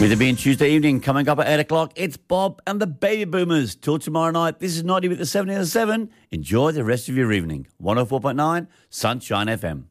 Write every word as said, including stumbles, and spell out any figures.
With it being Tuesday evening, coming up at eight o'clock, it's Bob and the Baby Boomers. Till tomorrow night, this is Naughty with the seventy and seven. Enjoy the rest of your evening. one oh four point nine Sunshine F M.